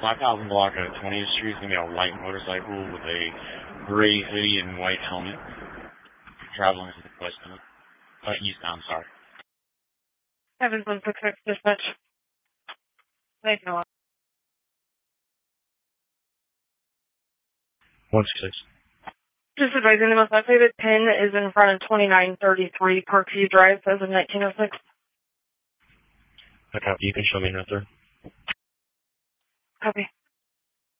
5000 block at 20th Street is going to be a white motorcycle with a gray hoodie and white helmet. Traveling westbound. Eastbound, sorry. Evans 166 dispatch. Thank you. 166. Just advising the most activated pin is in front of 2933 Parkview Drive as of 1906. Okay, you can show me that, sir. Copy.